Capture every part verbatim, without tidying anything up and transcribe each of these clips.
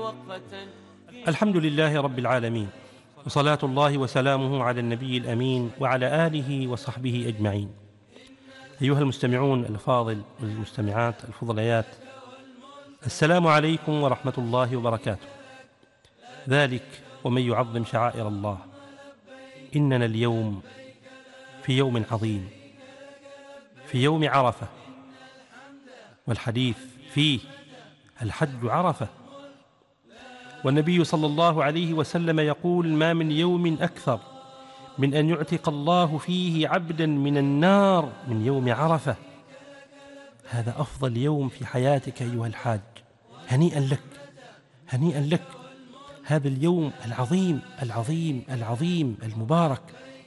الحمد لله رب العالمين، وصلاة الله وسلامه على النبي الأمين وعلى آله وصحبه أجمعين. أيها المستمعون الأفاضل والمستمعات الفضليات، السلام عليكم ورحمة الله وبركاته. ذلك ومن يعظم شعائر الله، إننا اليوم في يوم عظيم، في يوم عرفة، والحديث فيه الحج عرفة. والنبي صلى الله عليه وسلم يقول: ما من يوم أكثر من أن يعتق الله فيه عبدا من النار من يوم عرفة. هذا أفضل يوم في حياتك أيها الحاج، هنيئا لك، هنيئا لك. هذا اليوم العظيم العظيم العظيم المبارك.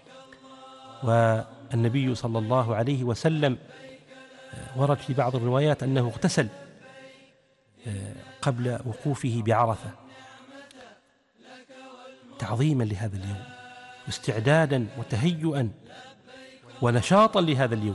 والنبي صلى الله عليه وسلم ورد في بعض الروايات أنه اغتسل قبل وقوفه بعرفة تعظيما لهذا اليوم، واستعدادا وتهيئا ونشاطا لهذا اليوم.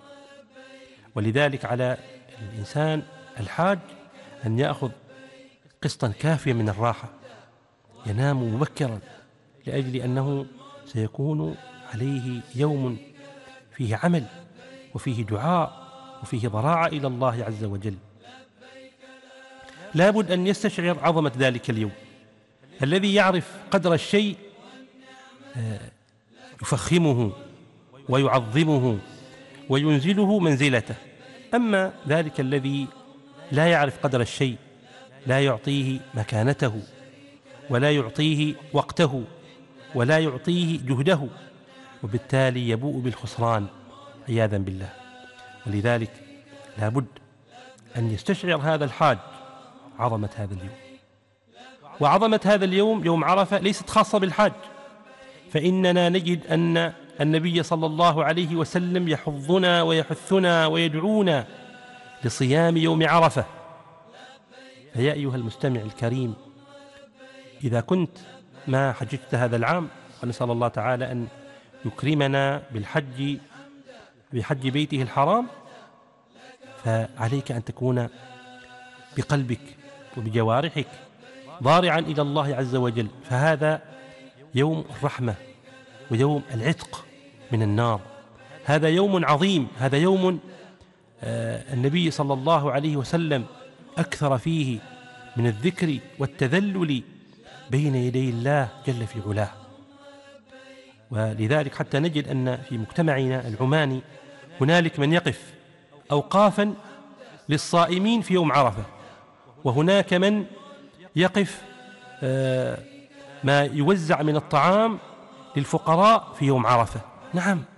ولذلك على الإنسان الحاج أن يأخذ قسطا كافيا من الراحة، ينام مبكرا، لأجل أنه سيكون عليه يوم فيه عمل وفيه دعاء وفيه ضراعة إلى الله عز وجل. لابد أن يستشعر عظمة ذلك اليوم. الذي يعرف قدر الشيء يفخمه ويعظمه وينزله منزلته، أما ذلك الذي لا يعرف قدر الشيء لا يعطيه مكانته، ولا يعطيه وقته، ولا يعطيه جهده، وبالتالي يبوء بالخسران عياذا بالله. ولذلك لابد أن يستشعر هذا الحاج عظمة هذا اليوم. وعظمة هذا اليوم، يوم عرفة، ليست خاصة بالحاج، فإننا نجد أن النبي صلى الله عليه وسلم يحضنا ويحثنا ويدعونا لصيام يوم عرفة. فيا أيها المستمع الكريم، إذا كنت ما حججت هذا العام، ونسأل الله تعالى أن يكرمنا بالحج بحج بيته الحرام، فعليك أن تكون بقلبك وبجوارحك ضارعا إلى الله عز وجل، فهذا يوم الرحمة ويوم العتق من النار. هذا يوم عظيم، هذا يوم آه النبي صلى الله عليه وسلم أكثر فيه من الذكر والتذلل بين يدي الله جل في علاه. ولذلك حتى نجد أن في مجتمعنا العماني هنالك من يقف أوقافا للصائمين في يوم عرفة، وهناك من يقف آه ما يوزع من الطعام للفقراء في يوم عرفة. نعم،